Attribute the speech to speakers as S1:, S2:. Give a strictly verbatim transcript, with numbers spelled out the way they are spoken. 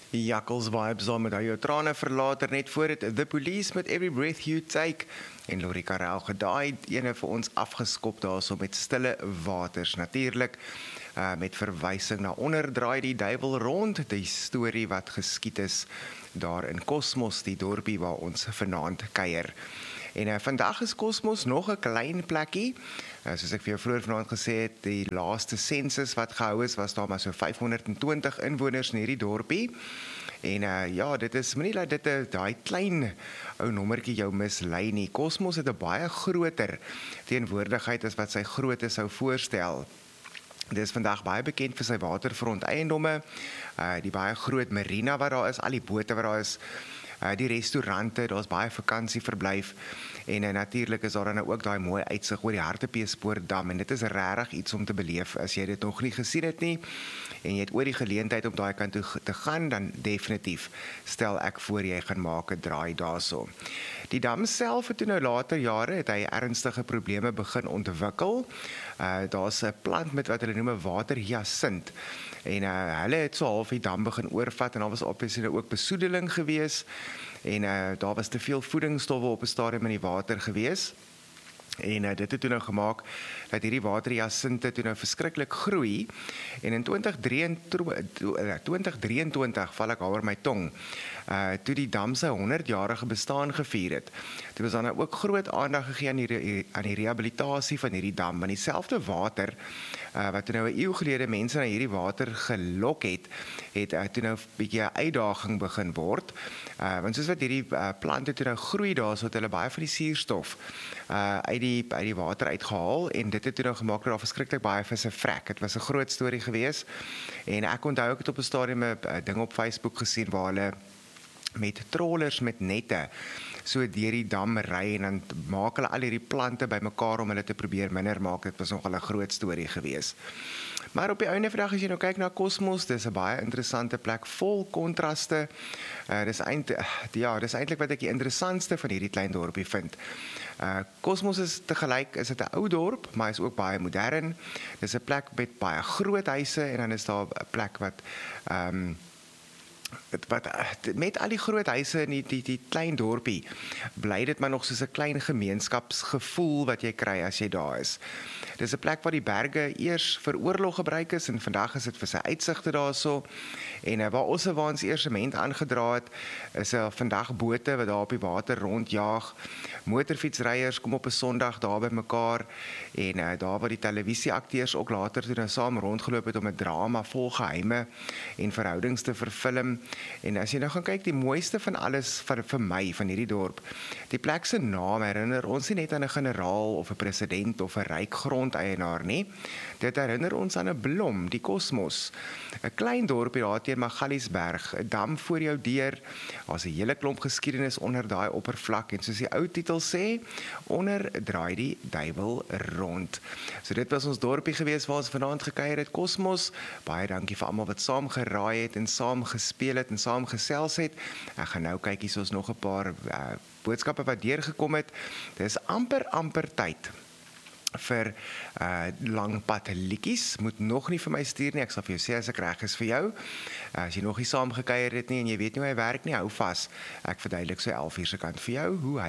S1: Jakkels vibes saam met jou trane verlater net voor dit The Police met Every Breath You Take en Lori Karel gedaai ene vir ons afgeskop daarso met Stille Waters natuurlik uh, met verwysing na Onderdraai die duiwel rond die storie wat geskied is daar in Kosmos die dorpie waar ons vanaand kuier. En uh, vandag is Kosmos nog 'n klein plekkie. Uh, soos ek vir jou vroeër vanaand gesê het, die laaste sensus wat gehou is, was daar maar so vyfhonderd en twintig inwoners in hierdie dorpie. En uh, ja, dit is moenie dat dit 'n daai klein ou nommertjie jou mislei nie. Kosmos het 'n baie groter teenwoordigheid as wat sy grootte sou voorstel. Dit is vandag baie bekend vir sy waterfront eiendomme, uh, die baie groot marina wat daar is, al die bote wat daar is, uh, die restaurante, daar's baie vakansieverblyf en uh, natuurlik is daar dan ook daai mooi uitsig oor die Hartbeespoortdam en dit is regtig iets om te beleef as jy dit nog nie gesien het nie en jy het oor die geleentheid om daai kant toe te gaan, dan definitief stel ek voor jy gaan maak 'n draai daarso. Die dam self het toe nou later jare het hy ernstige probleme begin ontwikkel. Uh, daar's 'n plant met wat hulle noem 'n waterhyasint en uh, hulle het so half die dam begin oorvat en daar was obviously ook besoedeling gewees en uh, daar was te veel voedingsstowwe op 'n stadium in die water gewees. En uh, dit het toe nou gemaak dat hierdie waterhyasinte toe nou verskriklik groei en in twintig drieëntwintig val ek oor my tong uh, toe die dam sy honderdjarige bestaan gevier het. Toe was daar nou ook groot aandag gegee aan die, aan die rehabilitasie van hierdie dam, want dieselfde water uh, wat toe nou 'n eeu gelede mense na hierdie water gelok het, het uh, toe nou 'n bietjie 'n uitdaging begin word. Uh, want soos wat hierdie uh, plante toe nou groei daar, so het hulle baie van die suurstof uh, uit die uit die water uitgehaal en dit het toe nou gemaak dat daar verskriklik baie visse vrek. Dit was 'n groot storie gewees en ek onthou ek het op 'n stadium 'n ding op Facebook gesien waar hulle met trollers met nette so deur die dam ry en dan maak hulle al hierdie plante bymekaar om hulle te probeer minder maak. Dit was nogal 'n groot storie gewees. Maar op die einde van die dag as jy nou kyk na Kosmos, dis 'n baie interessante plek vol kontraste. Uh, dis eind, ja, dis eintlik wat ek die interessantste van hierdie klein dorpie vind. Uh, Kosmos is tegelyk is dit 'n ou dorp, maar is ook baie modern. Dis 'n plek met baie groot huise en dan is daar 'n plek wat ehm um, wat met al die groot huise in die, die, die klein dorpie bly dit maar nog soos 'n klein gemeenskapsgevoel wat jy kry as jy daar is. Dis 'n plek waar die berge eers vir oorlog gebruik is en vandag is dit vir sy uitsigte daarso. En waar Ossewaans eers sement aangedra het, is daar vandag bote wat daar op die water rondjaag. Motorfietsryers kom op 'n Sondag daar by mekaar en uh, daar waar die televisieakteurs ook later toe nou saam rondgeloop het om 'n drama vol geheime en verhoudings te verfilm. En as jy nou gaan kyk, die mooiste van alles vir, vir my, van hierdie dorp, die plek se naam herinner ons nie net aan 'n generaal of 'n president of 'n ryk grondeienaar nie. Dit herinner ons aan 'n blom, die Kosmos. 'n Klein dorpie daar teen Magaliesberg, 'n dam voor jou deur. Daar's 'n hele klomp geskiedenis onder daai oppervlak en soos die ou titel sê, onder draai die duiwel rond. So dit was ons dorpie gewees waar ons vanaand gekuier het, Kosmos. Baie dankie vir almal wat saam geraai het en saam gespeel het en saam gesels het. Ek gaan nou kyk hier soos nog 'n paar uh, boodskappe wat deurgekom het. Dis amper amper tyd vir uh, langpad liedjies. Moet nog nie vir my stuur nie, ek sal vir jou sê as ek reg is vir jou. Uh, as jy nog nie saam gekuier het nie en jy weet nie hoe hy werk nie, hou vas. Ek verduidelik so elf uur se kant vir jou hoe hy